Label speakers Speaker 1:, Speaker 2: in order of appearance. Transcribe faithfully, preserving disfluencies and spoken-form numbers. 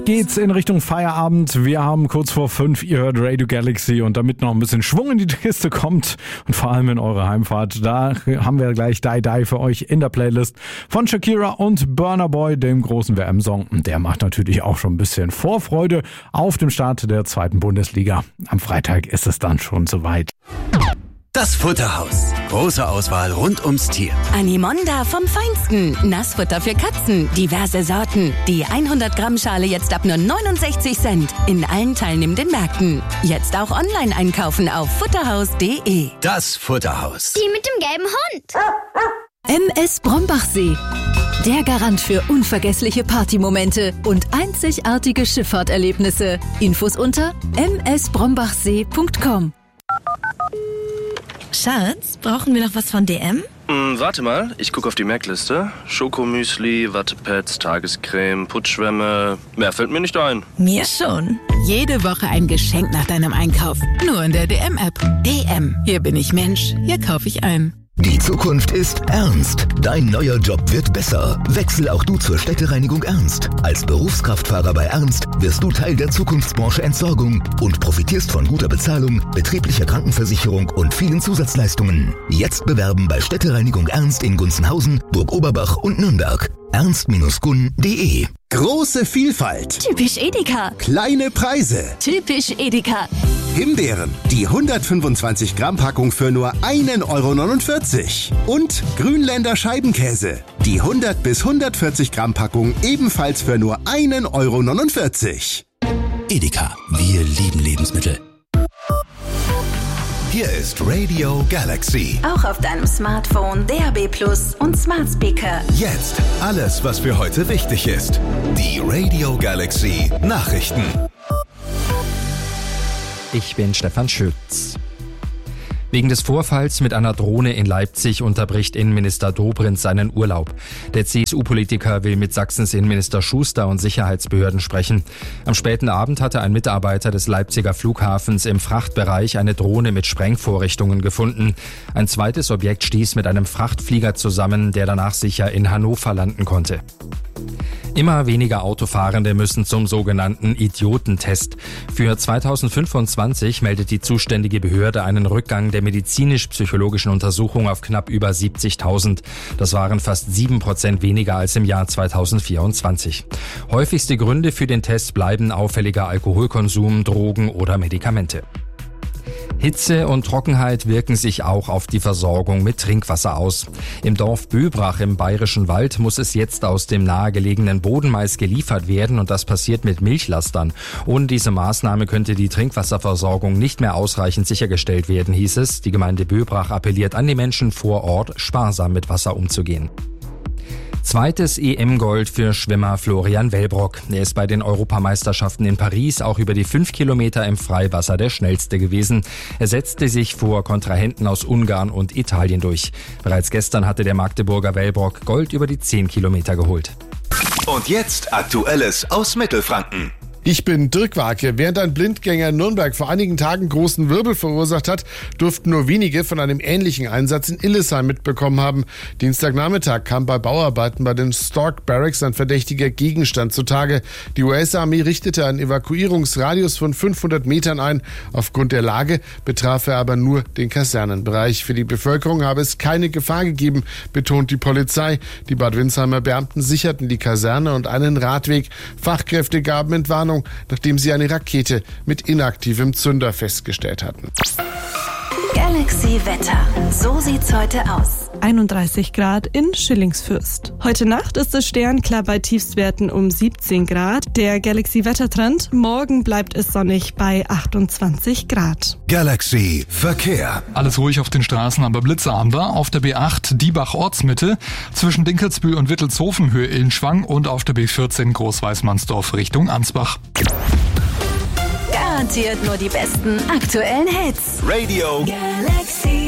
Speaker 1: Ab geht's in Richtung Feierabend. Wir haben kurz vor fünf, ihr hört Radio Galaxy und damit noch ein bisschen Schwung in die Kiste kommt und vor allem in eure Heimfahrt, da haben wir gleich Die Die für euch in der Playlist von Shakira und Burna Boy, dem großen W M-Song. Und der macht natürlich auch schon ein bisschen Vorfreude auf dem Start der zweiten Bundesliga. Am Freitag ist es dann schon soweit.
Speaker 2: Das Futterhaus. Große Auswahl rund ums Tier.
Speaker 3: Animonda vom Feinsten. Nassfutter für Katzen. Diverse Sorten. Die hundert Gramm Schale jetzt ab nur neunundsechzig Cent. In allen teilnehmenden Märkten. Jetzt auch online einkaufen auf futterhaus punkt de.
Speaker 2: Das Futterhaus.
Speaker 4: Die mit dem gelben Hund.
Speaker 5: M S Brombachsee. Der Garant für unvergessliche Partymomente und einzigartige Schifffahrterlebnisse. Infos unter m s brombachsee punkt com.
Speaker 6: Schatz, brauchen wir noch was von D M?
Speaker 7: Hm, warte mal, ich gucke auf die Merkliste. Schokomüsli, Wattepads, Tagescreme, Putzschwämme. Mehr fällt mir nicht ein.
Speaker 6: Mir schon.
Speaker 8: Jede Woche ein Geschenk nach deinem Einkauf. Nur in der D M-App. D M. Hier bin ich Mensch. Hier kaufe ich ein.
Speaker 9: Die Zukunft ist ernst. Dein neuer Job wird besser. Wechsel auch du zur Städtereinigung Ernst. Als Berufskraftfahrer bei Ernst wirst du Teil der Zukunftsbranche Entsorgung und profitierst von guter Bezahlung, betrieblicher Krankenversicherung und vielen Zusatzleistungen. Jetzt bewerben bei Städtereinigung Ernst in Gunzenhausen, Burg-Oberbach und Nürnberg. ernst Bindestrich gun punkt de.
Speaker 2: Große Vielfalt.
Speaker 3: Typisch Edeka.
Speaker 2: Kleine Preise.
Speaker 3: Typisch Edeka.
Speaker 2: Himbeeren. Die hundertfünfundzwanzig Gramm Packung für nur ein Euro neunundvierzig. Und Grünländer Scheibenkäse. Die hundert bis hundertvierzig Gramm Packung ebenfalls für nur ein Euro neunundvierzig.
Speaker 9: Edeka. Wir lieben Lebensmittel. Hier ist Radio Galaxy.
Speaker 5: Auch auf deinem Smartphone, D A B Plus und Smart Speaker.
Speaker 9: Jetzt alles, was für heute wichtig ist. Die Radio Galaxy Nachrichten.
Speaker 10: Ich bin Stefan Schütz. Wegen des Vorfalls mit einer Drohne in Leipzig unterbricht Innenminister Dobrindt seinen Urlaub. Der C S U-Politiker will mit Sachsens Innenminister Schuster und Sicherheitsbehörden sprechen. Am späten Abend hatte ein Mitarbeiter des Leipziger Flughafens im Frachtbereich eine Drohne mit Sprengvorrichtungen gefunden. Ein zweites Objekt stieß mit einem Frachtflieger zusammen, der danach sicher in Hannover landen konnte. Immer weniger Autofahrende müssen zum sogenannten Idiotentest. Für zweitausendfünfundzwanzig meldet die zuständige Behörde einen Rückgang der medizinisch-psychologischen Untersuchung auf knapp über siebzigtausend. Das waren fast sieben Prozent weniger als im Jahr zweitausendvierundzwanzig. Häufigste Gründe für den Test bleiben auffälliger Alkoholkonsum, Drogen oder Medikamente. Hitze und Trockenheit wirken sich auch auf die Versorgung mit Trinkwasser aus. Im Dorf Böbrach im Bayerischen Wald muss es jetzt aus dem nahegelegenen Bodenmais geliefert werden und das passiert mit Milchlastern. Ohne diese Maßnahme könnte die Trinkwasserversorgung nicht mehr ausreichend sichergestellt werden, hieß es. Die Gemeinde Böbrach appelliert an die Menschen vor Ort, sparsam mit Wasser umzugehen. Zweites E M-Gold für Schwimmer Florian Wellbrock. Er ist bei den Europameisterschaften in Paris auch über die fünf Kilometer im Freiwasser der schnellste gewesen. Er setzte sich vor Kontrahenten aus Ungarn und Italien durch. Bereits gestern hatte der Magdeburger Wellbrock Gold über die zehn Kilometer geholt.
Speaker 9: Und jetzt Aktuelles aus Mittelfranken.
Speaker 11: Ich bin Dirk Warke. Während ein Blindgänger in Nürnberg vor einigen Tagen großen Wirbel verursacht hat, durften nur wenige von einem ähnlichen Einsatz in Illesheim mitbekommen haben. Dienstagnachmittag kam bei Bauarbeiten bei den Stork Barracks ein verdächtiger Gegenstand zutage. Die U S-Armee richtete einen Evakuierungsradius von fünfhundert Metern ein. Aufgrund der Lage betraf er aber nur den Kasernenbereich. Für die Bevölkerung habe es keine Gefahr gegeben, betont die Polizei. Die Bad Windsheimer Beamten sicherten die Kaserne und einen Radweg. Fachkräfte gaben Entwarnung, nachdem sie eine Rakete mit inaktivem Zünder festgestellt hatten.
Speaker 5: Galaxy Wetter. So sieht's heute aus.
Speaker 12: einunddreißig Grad in Schillingsfürst. Heute Nacht ist es sternklar bei Tiefstwerten um siebzehn Grad. Der Galaxy Wettertrend. Morgen bleibt es sonnig bei achtundzwanzig Grad.
Speaker 9: Galaxy Verkehr.
Speaker 13: Alles ruhig auf den Straßen, aber blitzarm war. Auf der B acht Diebach Ortsmitte zwischen Dinkelsbühl und Wittelshofen Höhe Illenschwang und auf der B vierzehn Großweißmannsdorf Richtung Ansbach.
Speaker 5: Garantiert nur die besten aktuellen Hits.
Speaker 9: Radio
Speaker 5: Galaxy.